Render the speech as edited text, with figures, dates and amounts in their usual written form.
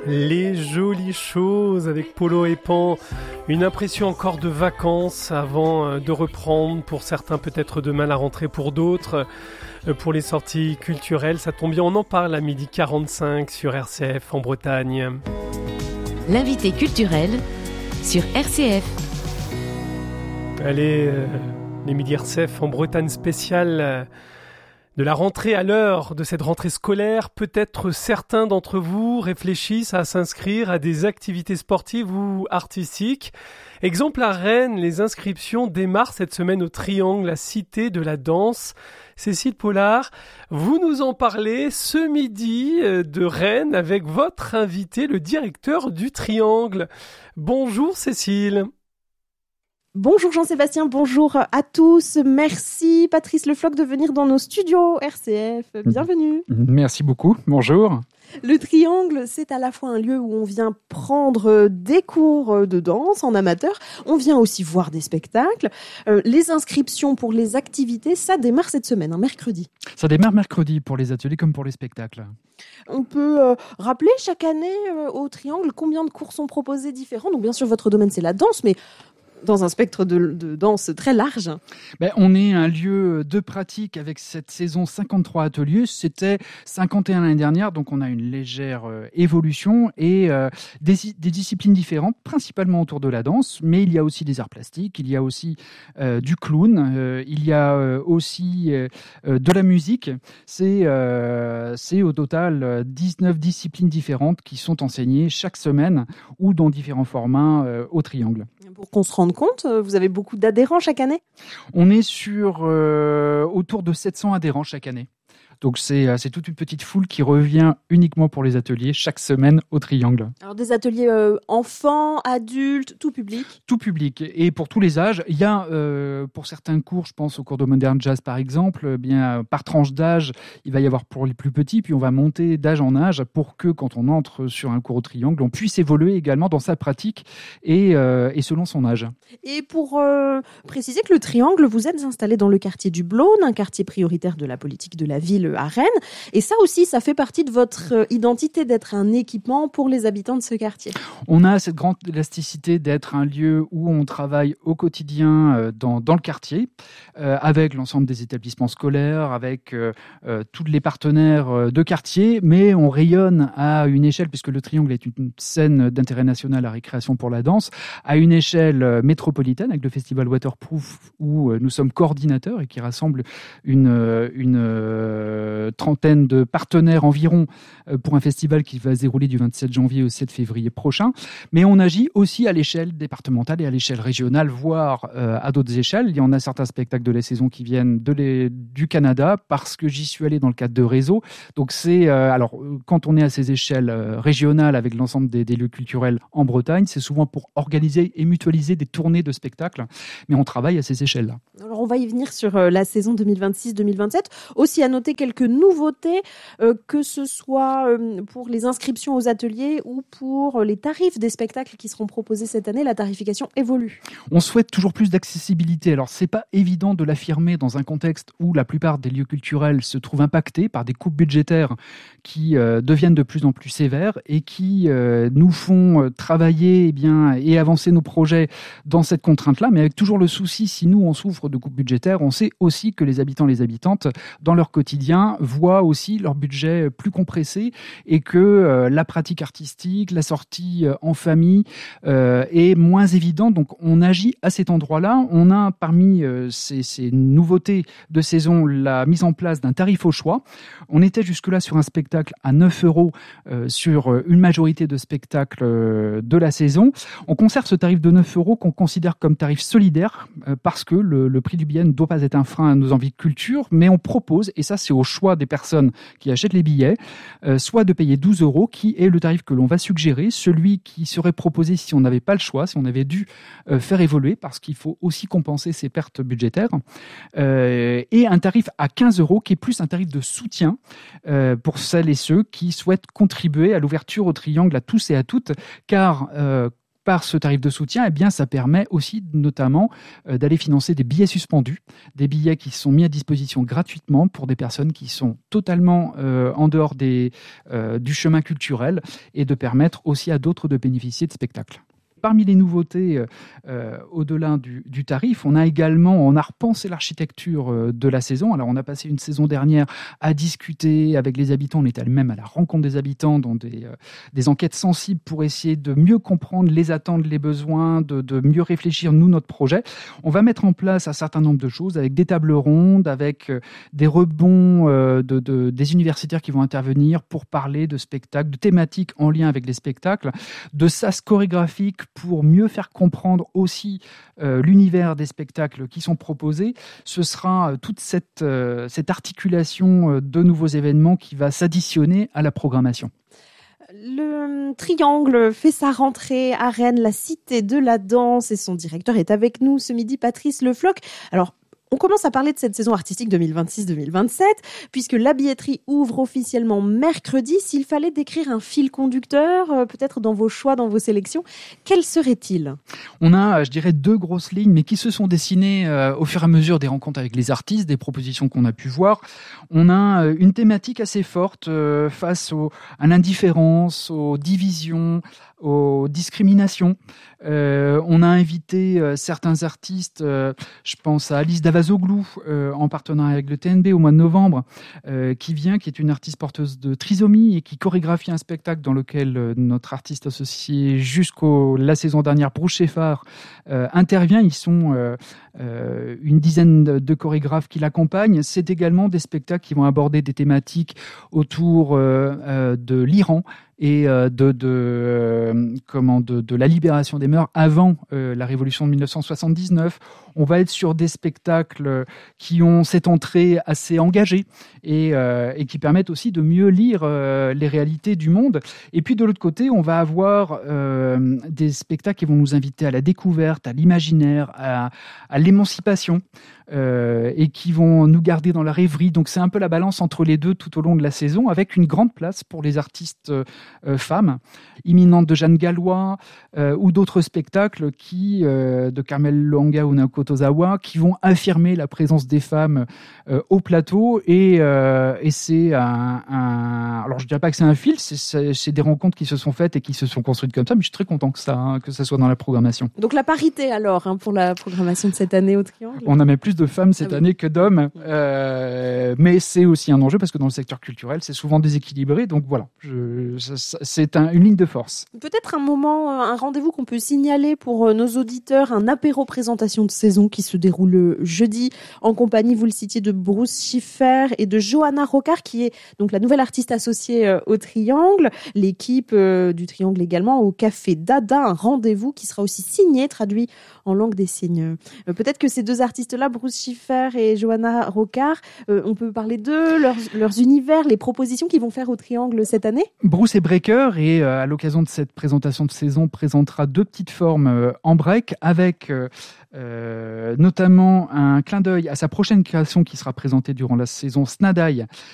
Les jolies choses avec Polo et Pan, une impression encore de vacances avant de reprendre, pour certains peut-être demain la rentrée, pour d'autres pour les sorties culturelles. Ça tombe bien, on en parle à 12h45 sur RCF en Bretagne. L'invité culturel sur RCF. Allez, les Midi RCF en Bretagne spéciale de la rentrée. À l'heure de cette rentrée scolaire, peut-être certains d'entre vous réfléchissent à s'inscrire à des activités sportives ou artistiques. Exemple à Rennes, les inscriptions démarrent cette semaine au Triangle, la cité de la danse. Cécile Pollard, vous nous en parlez ce midi de Rennes avec votre invité, le directeur du Triangle. Bonjour Cécile. Bonjour Jean-Sébastien, bonjour à tous. Merci Patrice Le Floch de venir dans nos studios RCF. Bienvenue. Merci beaucoup, bonjour. Le Triangle, c'est à la fois un lieu où on vient prendre des cours de danse en amateur, on vient aussi voir des spectacles. Les inscriptions pour les activités, ça démarre cette semaine, mercredi. Ça démarre mercredi pour les ateliers comme pour les spectacles. On peut rappeler chaque année au Triangle combien de cours sont proposés différents. Donc bien sûr, votre domaine, c'est la danse, mais dans un spectre de danse très large. On est un lieu de pratique avec cette saison 53 ateliers. C'était 51 l'année dernière, donc on a une légère évolution et des disciplines différentes, principalement autour de la danse, mais il y a aussi des arts plastiques, il y a aussi du clown, il y a aussi de la musique. C'est au total 19 disciplines différentes qui sont enseignées chaque semaine ou dans différents formats au Triangle. Pour qu'on se rende compte, vous avez beaucoup d'adhérents chaque année ? On est sur autour de 700 adhérents chaque année. Donc c'est toute une petite foule qui revient uniquement pour les ateliers chaque semaine au Triangle. Alors des ateliers enfants, adultes, tout public ? Tout public et pour tous les âges. Il y a pour certains cours, je pense au cours de Modern Jazz par exemple, par tranche d'âge, il va y avoir pour les plus petits, puis on va monter d'âge en âge pour que quand on entre sur un cours au Triangle, on puisse évoluer également dans sa pratique et selon son âge. Et pour préciser que le Triangle, vous êtes installé dans le quartier du Blône, un quartier prioritaire de la politique de la ville à Rennes. Et ça aussi, ça fait partie de votre identité d'être un équipement pour les habitants de ce quartier. On a cette grande élasticité d'être un lieu où on travaille au quotidien dans le quartier, avec l'ensemble des établissements scolaires, avec tous les partenaires de quartier, mais on rayonne à une échelle, puisque le Triangle est une scène d'intérêt national à récréation pour la danse, à une échelle métropolitaine, avec le festival Waterproof, où nous sommes coordinateurs et qui rassemble une trentaine de partenaires environ pour un festival qui va se dérouler du 27 janvier au 7 février prochain. Mais on agit aussi à l'échelle départementale et à l'échelle régionale, voire à d'autres échelles. Il y en a certains spectacles de la saison qui viennent du Canada parce que j'y suis allé dans le cadre de réseaux. Donc quand on est à ces échelles régionales avec l'ensemble des lieux culturels en Bretagne, c'est souvent pour organiser et mutualiser des tournées de spectacles. Mais on travaille à ces échelles-là. Alors on va y venir sur la saison 2026-2027. Aussi à noter quelques nouveautés, que ce soit pour les inscriptions aux ateliers ou pour les tarifs des spectacles qui seront proposés cette année. La tarification évolue. On souhaite toujours plus d'accessibilité. Alors, c'est pas évident de l'affirmer dans un contexte où la plupart des lieux culturels se trouvent impactés par des coupes budgétaires qui deviennent de plus en plus sévères et qui nous font travailler et avancer nos projets dans cette contrainte-là, mais avec toujours le souci, si nous, on souffre de coupes budgétaires, on sait aussi que les habitants, les habitantes, dans leur quotidien, voient aussi leur budget plus compressé et que la pratique artistique, la sortie en famille est moins évidente. Donc on agit à cet endroit-là. On a parmi ces nouveautés de saison la mise en place d'un tarif au choix. On était jusque-là sur un spectacle à 9 € sur une majorité de spectacles de la saison. On conserve ce tarif de 9 € qu'on considère comme tarif solidaire parce que le prix du billet ne doit pas être un frein à nos envies de culture, mais on propose, et ça c'est au choix des personnes qui achètent les billets, soit de payer 12 € qui est le tarif que l'on va suggérer, celui qui serait proposé si on n'avait pas le choix, si on avait dû faire évoluer, parce qu'il faut aussi compenser ces pertes budgétaires, et un tarif à 15 € qui est plus un tarif de soutien pour celles et ceux qui souhaitent contribuer à l'ouverture au Triangle à tous et à toutes, car par ce tarif de soutien, eh bien, ça permet aussi notamment d'aller financer des billets suspendus, des billets qui sont mis à disposition gratuitement pour des personnes qui sont totalement en dehors du chemin culturel et de permettre aussi à d'autres de bénéficier de spectacles. Parmi les nouveautés, au-delà du tarif, on a repensé l'architecture de la saison. Alors, on a passé une saison dernière à discuter avec les habitants. On était même à la rencontre des habitants dans des enquêtes sensibles pour essayer de mieux comprendre les attentes, les besoins, de mieux réfléchir, nous, notre projet. On va mettre en place un certain nombre de choses avec des tables rondes, avec des rebonds des universitaires qui vont intervenir pour parler de spectacles, de thématiques en lien avec les spectacles, de sas chorégraphiques pour mieux faire comprendre aussi l'univers des spectacles qui sont proposés. Ce sera toute cette articulation de nouveaux événements qui va s'additionner à la programmation. Le Triangle fait sa rentrée à Rennes, la cité de la danse, et son directeur est avec nous ce midi, Patrice Le Floch. Alors, on commence à parler de cette saison artistique 2026-2027, puisque la billetterie ouvre officiellement mercredi. S'il fallait décrire un fil conducteur, peut-être dans vos choix, dans vos sélections, quel serait-il ? On a, je dirais, 2 grosses lignes, mais qui se sont dessinées au fur et à mesure des rencontres avec les artistes, des propositions qu'on a pu voir. On a une thématique assez forte face à l'indifférence, aux divisions, aux discriminations. On a invité certains artistes, je pense à Alice Davazoglou, en partenariat avec le TNB au mois de novembre, qui est une artiste porteuse de trisomie et qui chorégraphie un spectacle dans lequel notre artiste associé jusqu'à la saison dernière, Bruce Sheffard, intervient. Ils sont une dizaine de chorégraphes qui l'accompagnent. C'est également des spectacles qui vont aborder des thématiques autour de l'Iran et de la libération des mœurs avant la révolution de 1979. On va être sur des spectacles qui ont cette entrée assez engagée et qui permettent aussi de mieux lire les réalités du monde. Et puis de l'autre côté, on va avoir des spectacles qui vont nous inviter à la découverte, à l'imaginaire, à l'émancipation, et qui vont nous garder dans la rêverie. Donc c'est un peu la balance entre les deux tout au long de la saison, avec une grande place pour les artistes femmes, Imminente de Jeanne Gallois, ou d'autres spectacles de Carmel Luanga ou Naoko Tozawa, qui vont affirmer la présence des femmes au plateau. Et c'est alors je dirais pas que c'est un fil, c'est des rencontres qui se sont faites et qui se sont construites comme ça, mais je suis très content que ça soit dans la programmation. Donc la parité alors, pour la programmation de cette année au Triangle. On a même plus de femmes cette année que d'hommes, mais c'est aussi un enjeu parce que dans le secteur culturel, c'est souvent déséquilibré. Donc voilà, c'est une ligne de force. Peut-être un rendez-vous qu'on peut signaler pour nos auditeurs, un apéro présentation de saison qui se déroule jeudi en compagnie, vous le citiez, de Bruce Sheffard et de Johanna Rocard, qui est donc la nouvelle artiste associée au Triangle. L'équipe du Triangle également au Café Dada, un rendez-vous qui sera aussi signé, traduit en langue des signes. Peut-être que ces 2 artistes-là, Bruce Sheffard et Johanna Rocard, on peut parler d'eux, leurs univers, les propositions qu'ils vont faire au Triangle cette année. Bruce est breaker et à l'occasion de cette présentation de saison présentera 2 petites formes en break avec notamment un clin d'œil à sa prochaine création qui sera présentée durant la saison, Snadai,